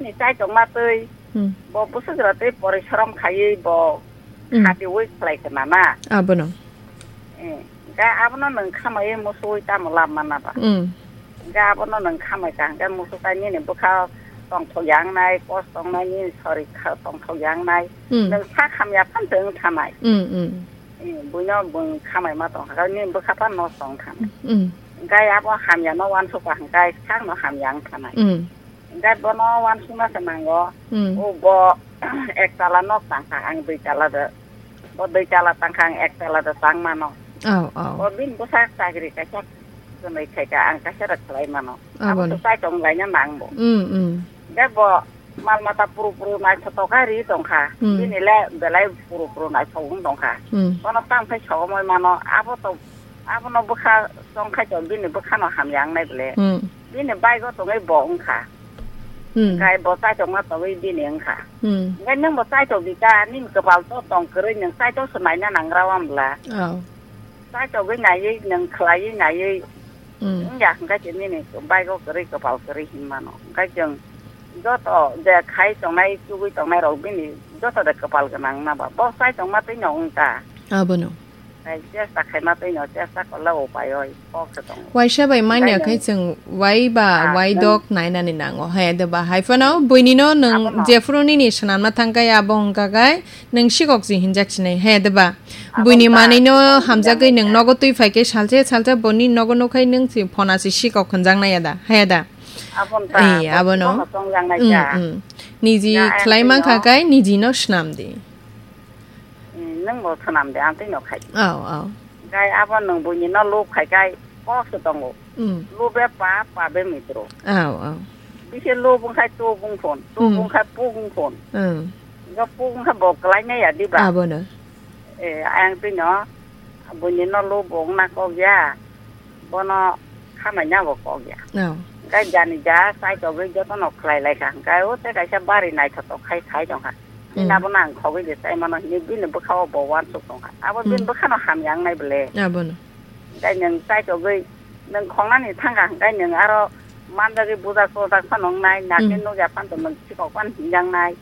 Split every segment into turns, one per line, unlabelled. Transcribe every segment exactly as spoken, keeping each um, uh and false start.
นี่ใจจงมาเตยบ่บ่สึกระเตยปริชรมไข่บ่หาดิวิไกลกันมาน่ะ
อ่าบ่เนาะ
เอ้กะอาบ่นนึงข้ามาเอมุซุยตามลำมันน่ะบ่อืมกะบ่นนึงข้ามาจังกะมุซุตานี่นี่บ่เขาต้องทอยางในก็ต้องในนี่ sorry เขาต้องทอยางในนึงถ้าคำยาพันถึงทำไมอืมอืมอืมบุญยอบุญข้ามามาต้องเขานี่บ่เขาพันนอสองทำอืมกะอาบ่หามยานอวันสุกะกะช่างนอหามยางทำไมอืมกะบ่นอวันสุมาสนังก็โอ้บ่เอกตาลานอกต่างทางอังบิจาลาเดบ่บิจาลาต่างทางเอกตาลาเดสังมาเนาะอ้าวๆบ่บินบ่ซักตากริกะจักก็ไม่ใช่กะอังกะชะรักไลมาเนาะอาบ่ใส่ตรงไหลยังนางบ่อืมอืมกะบ่mal mata puru-puru nai sotokari tong kha ini le belai puru-puru nai thong tong kha kono tang phai chaw moi mano abo to abo no bukha tong kha jon bin bukha no ham yang nai ble bin bai go tong ai bong kha kai bo sai tong ma to wi bin eng kha ngai nang bo sai to bi ka nin ka bal to tong kre nang sai to sunai na nang rawam la sai to wi nai nang khlai naiอยากก็จะนี่นี่ใบก็กระไรกระเป๋ากระไรหิมมาเนาะก็จังก็ต่อเดี๋ยวใครตรงไหนช่วยตรงไหนเราไม่นี่ก็ต่อเด็กกระเป๋ากันนั่งนะบ่บ่ใส่ตรงมาตีหนองตา
อ่าบ่เนาะ
ไอ้เจ้าสักใครมาตีหนองเจ้าสักก็เล่าไปอ้อยบ่ก็ต้อง
ไว้ใช่ใบไม้เนี่ยใครจังไว้บ่าไว้ดอกไหนนั่นนี่นางอ๋อเฮ้เดี๋ยวบ่าให้ฟังเนาะบุญนี่เนาะนึงเจฟรูนี่นี่ฉะนั้นมาทางกายาบ่งกะกายนึงชิกอกสิหินจักชนี่เฮ้เดี๋ยวบ่าบุญนี่มานี่เนาะหำจักไอ้นึงนกตุ้ยไฟเกชัลเจชัลเจบุญนี่นกนกไอ้นึงสิพอนาสิชิกอกขันจังนายดาเฮ้เด้อเอ้ยอาบ่เนาะอืมๆนี่จีคลายมังคากายนี่จีเนาะสนามดี
อืมนึงบ่สนามเดอันติเนาะไข่
อ้าว
ๆกายอาบ่นึงบุญนี่เนาะลูกไข่กายก็สิต้องอืมลูกแบบป้าป้าแบบมิตร
อ้าว
ๆดิเชลูกบุญไข่ตัวบุญฝนตัวบุญไข่ปูบุญฝนอืมก็ปูบุญไข่บ่ไกลเนี่ยอย่าดิบ่
อ่าบ่เนาะ
เอ้อันติเนาะบุญนี่เนาะลูกบ่นักก็ยาบ่เนาะข้ามาย่าบ่ก็ยาอ้าวcái gia đình gia sai cho với cho nó khai lại cả cái út cái cái bari này thật to khai khai trong hả nên là bọn nàng khó với việc sai mà nó như bên nó khó bỏ quan sụp trong hả à bên bên bên nó hàm yang này bể
à bên
cái những sai cho với những con này thằng cả cái những ở đó mang ra cái buza số đặc phân ông này nhà cái nó gia phân tụi mình chỉ có quan hình yang này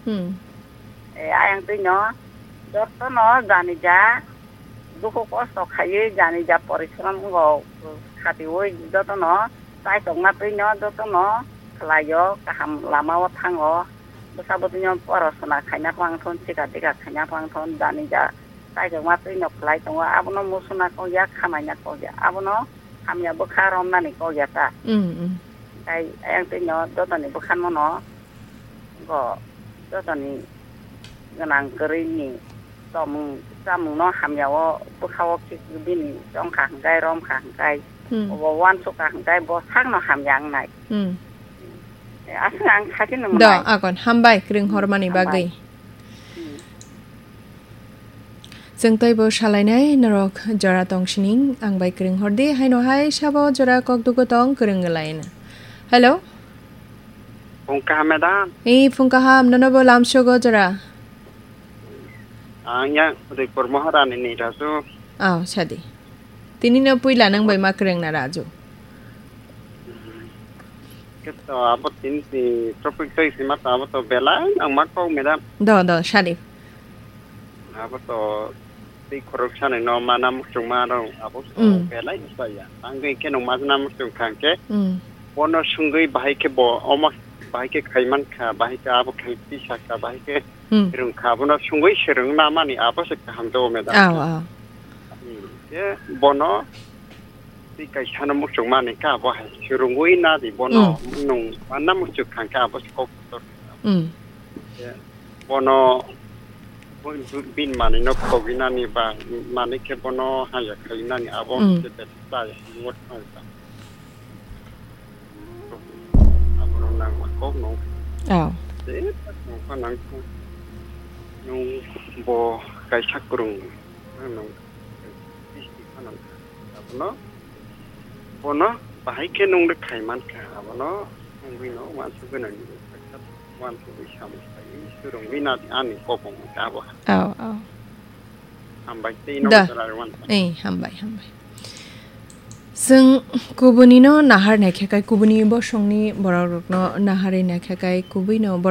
ai ăn tới nó cho nó nó gia đình gia lúc có số khai gia đình gia bari xong rồi khai thì ôi cho nó saiตรงมาตีเนาะตัวต้องเนาะคลายย่อกะหำลามาว่าทางอ๋อบ่ทราบว่าตัวปรสนาขยักวางทนสิกะติกะขยักวางทนดานี่จะใต้ตรงมาตีเนาะคลายตรงว่าอาบ่เนาะมุสนาก็ยักขมายักก็ยักอาบ่เนาะหำยาบ่คารอมนั่นนี่ก็ยักอ่ะอืมๆไอ้ไอ้อังตีเนาะตัวตอนนี้บ่คันเนาะก็ตัวตอนนี้กำลังกรินี่ต่อมึงซ้ำมึงเนาะหำยาว่าบ่เข้าคิดบินจ้องข้างใกล้ร้อมข้างใกล้บ่วันสุกะได้บ่ทักเนาะหำยังไหนอืมอะสังคาที่นำ
ดออะก่อนหำใบกรึงฮอร์มานี่บากีซึ่งตัวบ่ชาไลในนรกจราตองชินิงอังใบกรึงฮอร์ดีให้โนให้ชาบ่จรากอกตุกตองกรึงไลนะฮัลโหล
ฟุงกาเมดาน
อีฟุงกาหามนนบ่ลามโชโกจรา
อ่าญะริปรมหรานี่นี่ราซู
อ้าวชะดีTini na puila nang bay makreng na radyo.
Kito abot din si topic to si mata abot to bela ang makaw medam.
Do do Sharif.
Abot to si corruption no manam chuma ro abot to bela isaya. Angge ke no manam chung khangke. Bono sungai bahai ke bo omak bahai ke khaiman kha bahai ka abot khai pi sakka bahai ke rung kha bono sungai serung nama ni abot se ham do medam.
Aw aw.
Yeah, bono di kai chana mu chung ma ni ka bo hai churungui na di bono nung mana mu chuk khang ka bo skok to mm yeah bono bin ma ni no ko gina ni ba ma ni ke bono ha ya kai na ni abo se te ta ya wat ha ta abo na ma ko no
aw
de no ka nang ko nung bo kai chakrung no no bono bahai ke nung de khaiman kha bono wi no wan su gna ni wan su wi sam sai su rong wi na ani ko pong ta bo
aw aw
ham bai ti no ta wan
ei ham bai ham baiซึ่งกูบุนีเนาะนาหารเนี่ยแค่ไกกูบุนีบ่ชงนี้บ่รอกเนาะนาหารเนี่ยแค่ไกกูบุนีเนาะ